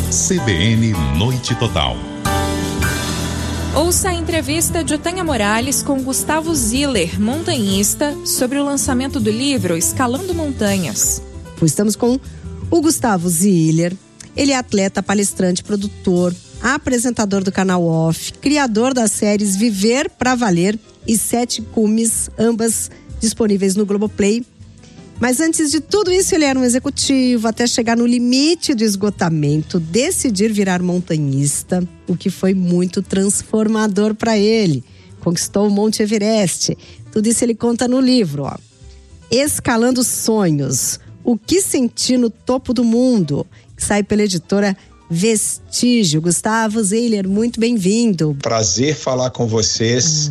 CBN Noite Total. Ouça a entrevista de Tânia Morales com Gustavo Ziller, montanhista, sobre o lançamento do livro Escalando Montanhas. Estamos com o Gustavo Ziller. Ele é atleta, palestrante, produtor, apresentador do canal Off, criador das séries Viver pra Valer e Sete Cumes, ambas disponíveis no Globoplay. Mas antes de tudo isso, ele era um executivo até chegar no limite do esgotamento, decidir virar montanhista, o que foi muito transformador para ele. Conquistou o Monte Everest. Tudo isso ele conta no livro, ó. Escalando Sonhos, o que senti no topo do mundo, que sai pela editora Vestígio. Gustavo Ziller, muito bem-vindo. Prazer falar com vocês.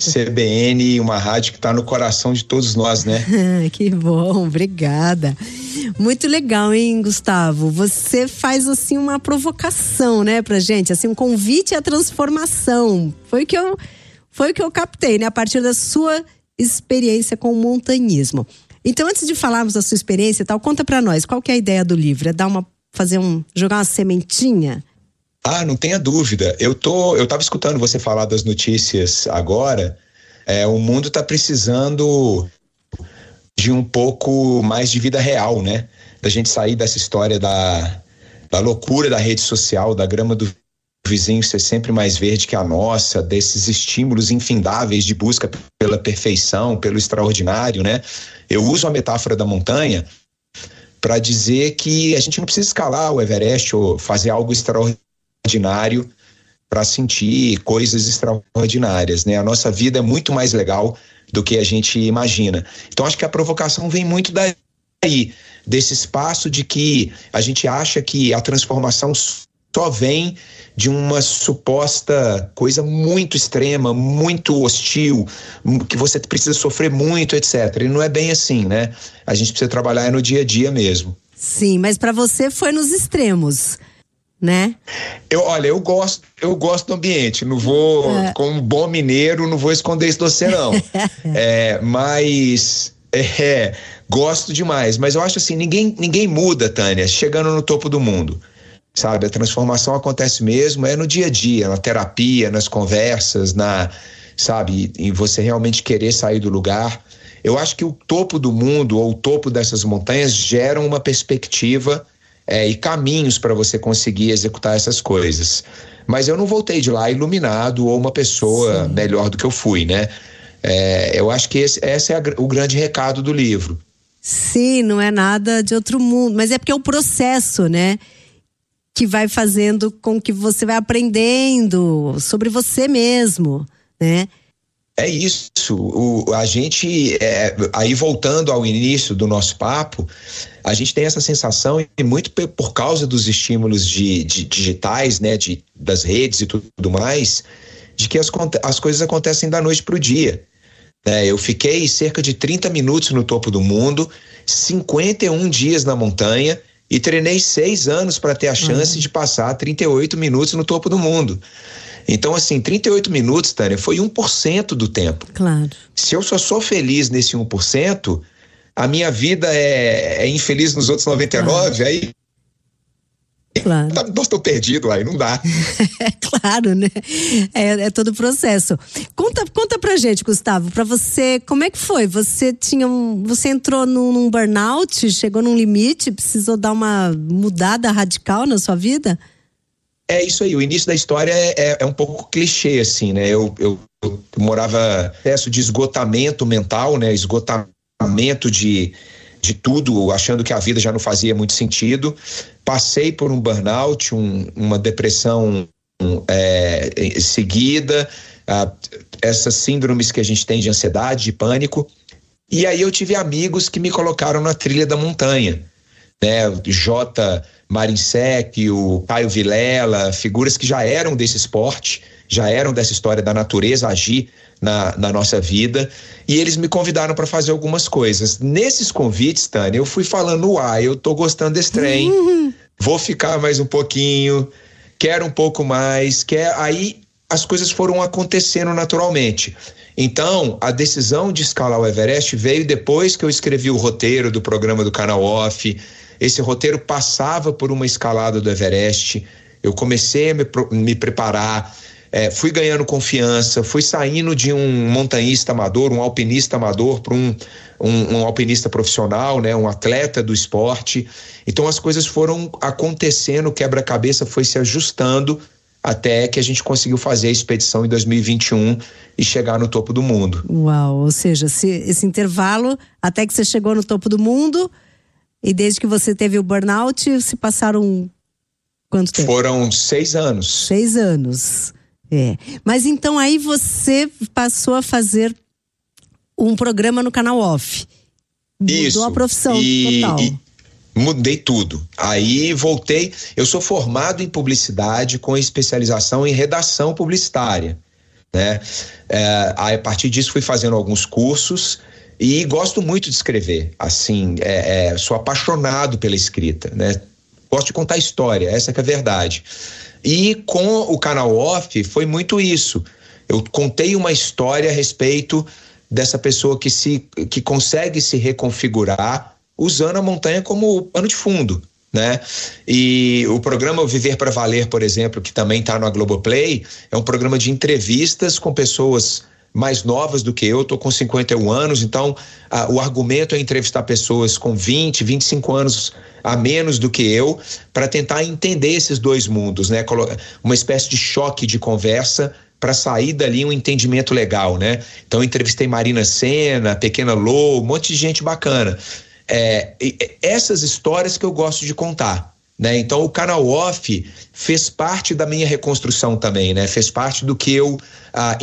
CBN, uma rádio que está no coração de todos nós, né? Que bom, obrigada. Muito legal, hein, Gustavo? Você faz, assim, uma provocação, né, pra gente, assim, um convite à transformação. Foi o que eu captei, né, a partir da sua experiência com o montanhismo. Então, antes de falarmos da sua experiência e tal, conta pra nós, qual que é a ideia do livro? É jogar uma sementinha? Não tenha dúvida. Eu tava escutando você falar das notícias agora. O mundo tá precisando de um pouco mais de vida real, né? Da gente sair dessa história da loucura da rede social, da grama do vizinho ser sempre mais verde que a nossa, desses estímulos infindáveis de busca pela perfeição, pelo extraordinário, né? Eu uso a metáfora da montanha para dizer que a gente não precisa escalar o Everest ou fazer algo extraordinário para sentir coisas extraordinárias, né? A nossa vida é muito mais legal do que a gente imagina. Então acho que a provocação vem muito daí, desse espaço de que a gente acha que a transformação só vem de uma suposta coisa muito extrema, muito hostil, que você precisa sofrer muito, etc. E não é bem assim, né? A gente precisa trabalhar no dia a dia mesmo. Sim, mas para você foi nos extremos, né? Eu gosto do ambiente, não vou, como um bom mineiro, não vou esconder isso de você, não. Gosto demais, mas eu acho assim, ninguém muda, Tânia, chegando no topo do mundo. Sabe, a transformação acontece mesmo, no dia a dia, na terapia, nas conversas, em você realmente querer sair do lugar. Eu acho que o topo do mundo ou o topo dessas montanhas geram uma perspectiva e caminhos para você conseguir executar essas coisas. Mas eu não voltei de lá iluminado ou uma pessoa melhor do que eu fui, né? Eu acho que esse é o grande recado do livro. Sim, não é nada de outro mundo, mas é porque é o processo, né? Que vai fazendo com que você vai aprendendo sobre você mesmo, né? É isso. A gente, aí voltando ao início do nosso papo, a gente tem essa sensação, e muito por causa dos estímulos digitais, né, das redes e tudo mais, de que as coisas acontecem da noite para o dia. Eu fiquei cerca de 30 minutos no topo do mundo, 51 dias na montanha, e treinei 6 anos para ter a chance de passar 38 minutos no topo do mundo. Então, assim, 38 minutos, Tânia, foi 1% do tempo. Claro. Se eu só sou feliz nesse 1%, a minha vida é infeliz nos outros 99%, aí... Claro. Estou perdido aí, não dá. Claro, né? É todo o processo. Conta pra gente, Gustavo, pra você, como é que foi? Você entrou num burnout, chegou num limite, precisou dar uma mudada radical na sua vida? É isso aí, o início da história é um pouco clichê, assim, né? Eu morava em processo de esgotamento mental, né? Esgotamento de tudo, achando que a vida já não fazia muito sentido. Passei por um burnout, uma depressão seguida, essas síndromes que a gente tem de ansiedade, de pânico. E aí eu tive amigos que me colocaram na trilha da montanha, né? O J. Marinsek, o Caio Vilela, figuras que já eram desse esporte, já eram dessa história da natureza agir na nossa vida, e eles me convidaram para fazer algumas coisas. Nesses convites, Tânia, eu fui falando, eu tô gostando desse trem, vou ficar mais um pouquinho, quero um pouco mais, aí as coisas foram acontecendo naturalmente. Então, a decisão de escalar o Everest veio depois que eu escrevi o roteiro do programa do canal Off, esse roteiro passava por uma escalada do Everest. Eu comecei a me preparar, fui ganhando confiança, fui saindo de um montanhista amador, um alpinista amador, para um alpinista profissional, né, um atleta do esporte. Então as coisas foram acontecendo, o quebra-cabeça foi se ajustando até que a gente conseguiu fazer a expedição em 2021 e chegar no topo do mundo. Uau, ou seja, esse intervalo até que você chegou no topo do mundo, e desde que você teve o burnout, se passaram quanto tempo? Foram 6 anos. 6 anos. Mas então aí você passou a fazer um programa no Canal Off. Mudou a profissão total. Mudei tudo. Aí voltei. Eu sou formado em publicidade com especialização em redação publicitária, né? Aí, a partir disso fui fazendo alguns cursos e gosto muito de escrever. Assim, sou apaixonado pela escrita, né? Gosto de contar história, essa que é a verdade. E com o Canal Off foi muito isso. Eu contei uma história a respeito dessa pessoa que consegue se reconfigurar usando a montanha como pano de fundo, né? E o programa O Viver para Valer, por exemplo, que também está no Globoplay, é um programa de entrevistas com pessoas mais novas do que eu. Estou com 51 anos, então o argumento é entrevistar pessoas com 20, 25 anos a menos do que eu, para tentar entender esses dois mundos, né? Uma espécie de choque de conversa para sair dali um entendimento legal, né? Então entrevistei Marina Sena, Pequena Lô, um monte de gente bacana. Essas histórias que eu gosto de contar, né? Então o Canal Off fez parte da minha reconstrução também, né? Fez parte do que eu